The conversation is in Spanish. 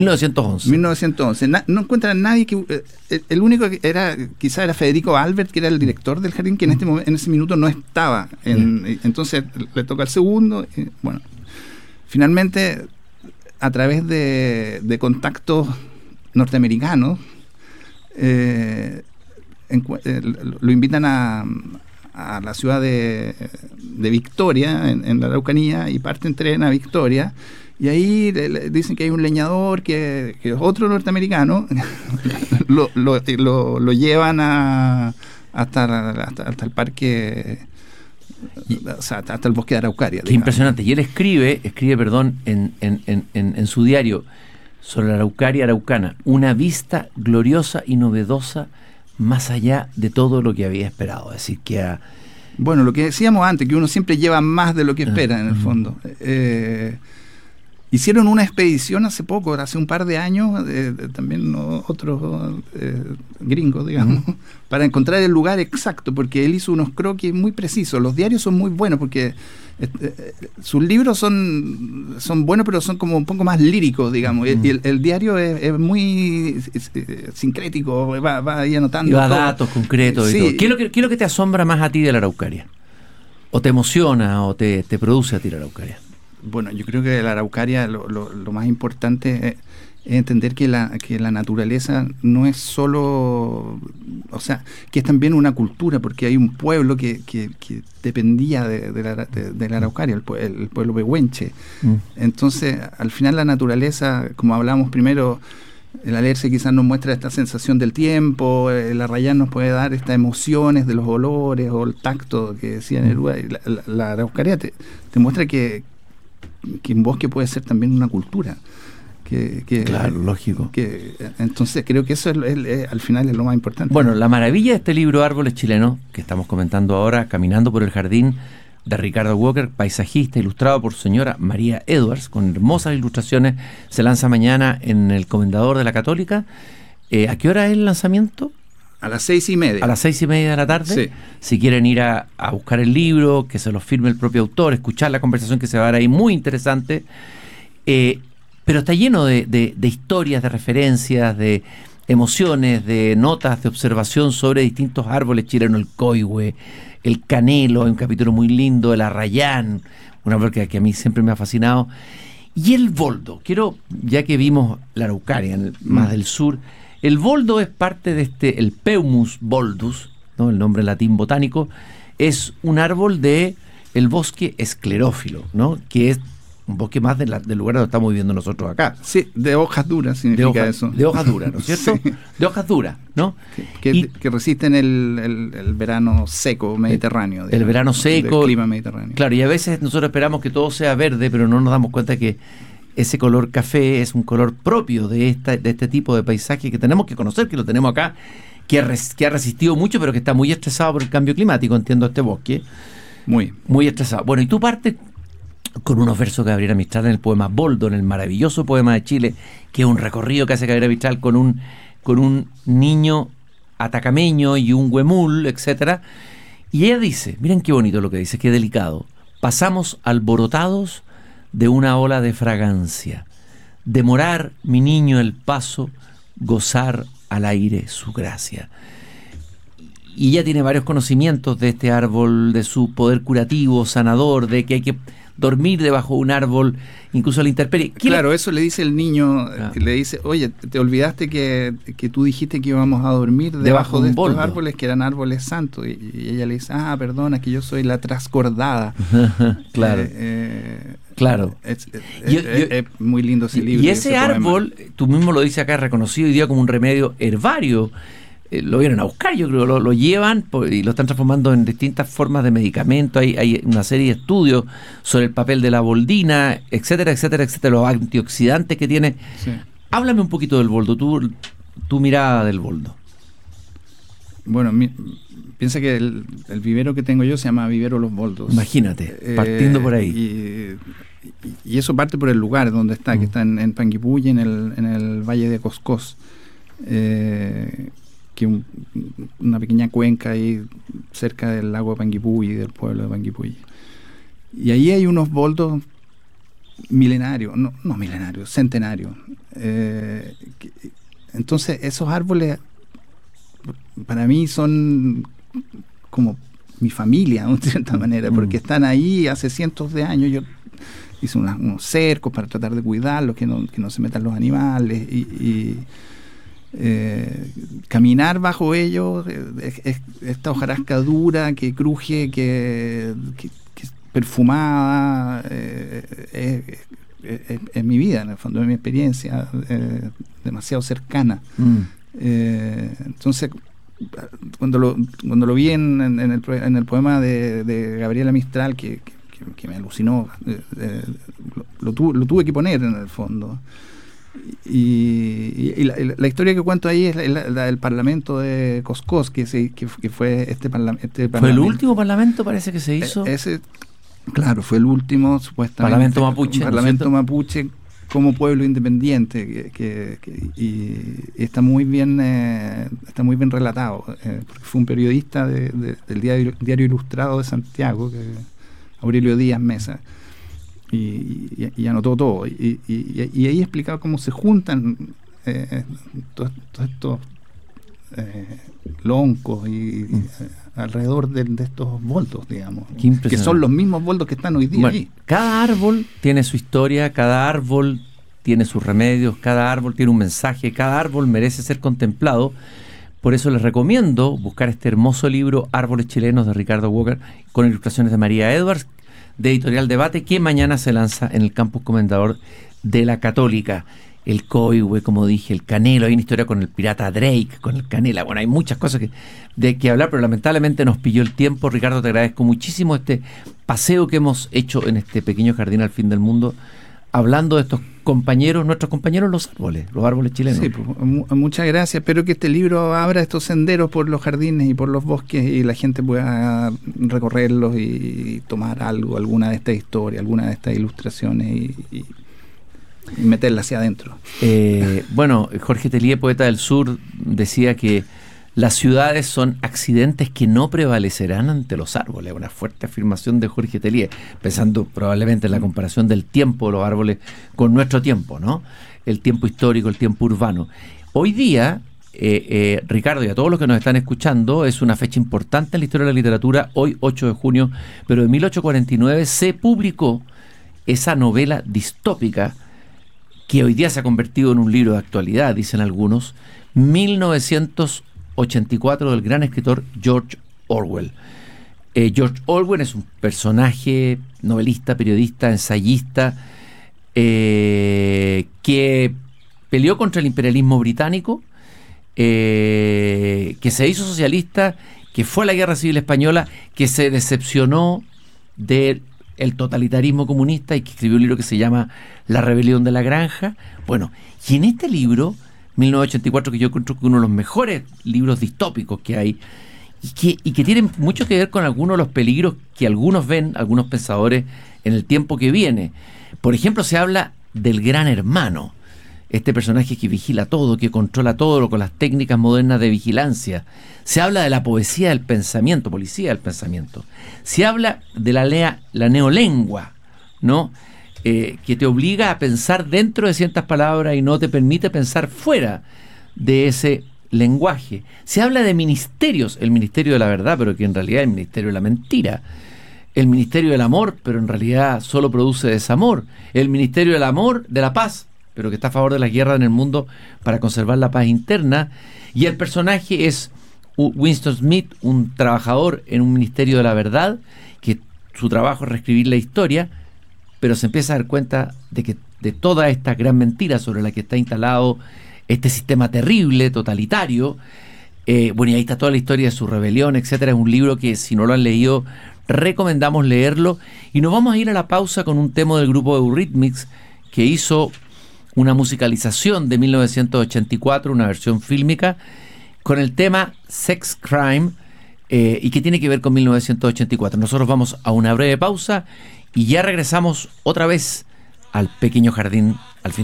1911. 1911. No encuentran a nadie que... el único que quizá era Federico Albert, que era el director del jardín, que en ese minuto no estaba. Entonces le toca al segundo. Bueno, finalmente, a través de contactos norteamericanos, lo invitan a la ciudad de Victoria, en la Araucanía, y parten tren a Victoria. Y ahí le dicen que hay un leñador que es otro norteamericano, lo llevan hasta el parque, o sea, hasta el bosque de Araucaria. Qué impresionante. Y él escribe, en su diario sobre la Araucaria araucana, una vista gloriosa y novedosa más allá de todo lo que había esperado. Es decir, que bueno, lo que decíamos antes, que uno siempre lleva más de lo que espera, en el fondo. Hicieron una expedición hace poco, hace un par de años, también otros gringos, digamos, para encontrar el lugar exacto, porque él hizo unos croquis muy precisos. Los diarios son muy buenos, porque sus libros son buenos, pero son como un poco más líricos, digamos. Y el diario es muy sincrético, va ahí anotando. Y va datos concretos. Sí. Y todo. ¿Qué es lo que te asombra más a ti de la Araucaria? ¿O te emociona o te produce a ti la Araucaria? Bueno, yo creo que de la Araucaria lo más importante es entender que la naturaleza no es solo, o sea, que es también una cultura, porque hay un pueblo que dependía de la Araucaria, el pueblo pehuenche. Entonces, al final la naturaleza, como hablamos primero, el alerce quizás nos muestra esta sensación del tiempo, el arrayán nos puede dar estas emociones de los olores o el tacto que decía Neruda. La Araucaria te muestra que un bosque puede ser también una cultura. Claro, lógico. Entonces creo que eso al final es lo más importante. Bueno, la maravilla de este libro Árboles Chilenos, que estamos comentando ahora, Caminando por el Jardín, de Ricardo Walker, paisajista, ilustrado por su señora María Edwards, con hermosas ilustraciones, se lanza mañana en El Comendador de la Católica. ¿A qué hora es el lanzamiento? A las 6:30. A las 6:30 de la tarde. Sí. Si quieren ir a buscar el libro, que se lo firme el propio autor, escuchar la conversación que se va a dar ahí, muy interesante. Pero está lleno de historias, de referencias, de emociones, de notas de observación sobre distintos árboles chilenos, el coihue, el canelo, hay un capítulo muy lindo, el arrayán, un árbol que a mí siempre me ha fascinado, y el boldo. Ya que vimos la Araucaria, más del sur, el boldo es parte de el Peumus boldus, ¿no? El nombre latín botánico, es un árbol del bosque esclerófilo, ¿no? Que es un bosque más del lugar donde estamos viviendo nosotros acá. Sí, de hojas duras significa eso. De hojas duras, ¿no es cierto? Sí. De hojas duras, ¿no? Que resisten el verano seco mediterráneo. El verano seco. El clima mediterráneo. Claro, y a veces nosotros esperamos que todo sea verde, pero no nos damos cuenta que ese color café es un color propio de este tipo de paisaje que tenemos que conocer, que lo tenemos acá, que ha resistido mucho, pero que está muy estresado por el cambio climático, entiendo, este bosque. Muy estresado. Bueno, y tú partes con unos versos de Gabriela Mistral en el poema Boldo, en el maravilloso poema de Chile, que es un recorrido que hace Gabriela Mistral con un niño atacameño y un huemul, etcétera. Y ella dice, miren qué bonito lo que dice, qué delicado: pasamos alborotados de una ola de fragancia, demorar, mi niño, el paso, gozar al aire su gracia. Y ella tiene varios conocimientos de este árbol, de su poder curativo, sanador, de que hay que dormir debajo de un árbol, incluso a la intemperie. Claro, eso le dice el niño, le dice, oye, te olvidaste que tú dijiste que íbamos a dormir debajo de estos árboles, que eran árboles santos. Y ella le dice, perdona, que yo soy la trascordada. Claro. Claro. Es muy lindo ese libro. Y ese árbol, tú mismo lo dices acá, reconocido hoy día como un remedio herbario. Lo vienen a buscar, yo creo, lo llevan y lo están transformando en distintas formas de medicamento. Hay una serie de estudios sobre el papel de la boldina, etcétera, etcétera, etcétera, los antioxidantes que tiene. Sí. Háblame un poquito del boldo, tu mirada del boldo. Bueno, piensa que el vivero que tengo yo se llama Vivero Los Boldos. Imagínate, partiendo por ahí. Y eso parte por el lugar donde está, que está en Panguipulli, en el Valle de Coscós. Que una pequeña cuenca ahí cerca del lago de Panguipulli, del pueblo de Panguipulli. Y ahí hay unos boldos milenario, no milenario, centenario. Entonces esos árboles para mí son como mi familia, de cierta manera, porque están ahí hace cientos de años. Yo hice unos cercos para tratar de cuidarlos, que no se metan los animales, y caminar bajo ellos, esta hojarasca dura que cruje, que es perfumada, es mi vida, en el fondo, es mi experiencia, demasiado cercana. Entonces, cuando lo vi en el poema de Gabriela Mistral, que me alucinó, lo tuve que poner en el fondo. Y la historia que cuento ahí es la del Parlamento de Coscós, que fue este parlamento. ¿Fue el último parlamento, parece que se hizo? Claro, fue el último, supuestamente. Parlamento mapuche. Parlamento mapuche como pueblo independiente, y está muy bien relatado, porque fue un periodista del Diario Ilustrado de Santiago, Aurelio Díaz Mesa, y anotó todo, y ahí explicaba cómo se juntan todos estos loncos y alrededor de estos boldos, digamos, que son los mismos boldos que están hoy día ahí. Cada árbol tiene su historia, cada árbol tiene sus remedios, cada árbol tiene un mensaje, cada árbol merece ser contemplado. Por eso les recomiendo buscar este hermoso libro Árboles Chilenos de Ricardo Walker, con ilustraciones de María Edwards, de Editorial Debate, que mañana se lanza en el Campus Comendador de la Católica. El coihue, como dije, el canelo, hay una historia con el pirata Drake, con el canela. Bueno, hay muchas cosas de que hablar, pero lamentablemente nos pilló el tiempo. Ricardo, te agradezco muchísimo este paseo que hemos hecho en este pequeño jardín al fin del mundo, hablando de estos compañeros, nuestros compañeros los árboles chilenos. Sí, pues, muchas gracias. Espero que este libro abra estos senderos por los jardines y por los bosques, y la gente pueda recorrerlos y tomar alguna de estas historias, alguna de estas ilustraciones y meterla hacia adentro. Bueno, Jorge Tellier, poeta del sur, decía que las ciudades son accidentes que no prevalecerán ante los árboles. Una fuerte afirmación de Jorge Tellier, pensando probablemente en la comparación del tiempo de los árboles con nuestro tiempo, ¿no? El tiempo histórico, el tiempo urbano. Hoy día, Ricardo, y a todos los que nos están escuchando, es una fecha importante en la historia de la literatura. Hoy, 8 de junio, pero en 1849 se publicó esa novela distópica que hoy día se ha convertido en un libro de actualidad, dicen algunos, 1984, del gran escritor George Orwell. George Orwell es un personaje, novelista, periodista, ensayista, que peleó contra el imperialismo británico, que se hizo socialista, que fue a la Guerra Civil Española, que se decepcionó del totalitarismo comunista y que escribió un libro que se llama La rebelión de la granja. Bueno, y en este libro, 1984, que yo encuentro que es uno de los mejores libros distópicos que hay, y que tiene mucho que ver con algunos de los peligros que algunos ven, algunos pensadores, en el tiempo que viene. Por ejemplo, se habla del gran hermano, este personaje que vigila todo, que controla todo con las técnicas modernas de vigilancia. Se habla de la poesía del pensamiento, policía del pensamiento. Se habla de la neolengua, ¿no? Que te obliga a pensar dentro de ciertas palabras y no te permite pensar fuera de ese lenguaje. Se habla de ministerios, el ministerio de la verdad, pero que en realidad es el ministerio de la mentira. El ministerio del amor, pero en realidad solo produce desamor. El ministerio del amor, de la paz, pero que está a favor de la guerra en el mundo para conservar la paz interna. Y el personaje es Winston Smith, un trabajador en un ministerio de la verdad, que su trabajo es reescribir la historia, pero se empieza a dar cuenta de toda esta gran mentira sobre la que está instalado este sistema terrible, totalitario. Bueno, y ahí está toda la historia de su rebelión, etcétera. Es un libro que, si no lo han leído, recomendamos leerlo. Y nos vamos a ir a la pausa con un tema del grupo Eurythmics, que hizo una musicalización de 1984, una versión fílmica, con el tema Sex Crime, y que tiene que ver con 1984. Nosotros vamos a una breve pausa y ya regresamos otra vez al pequeño jardín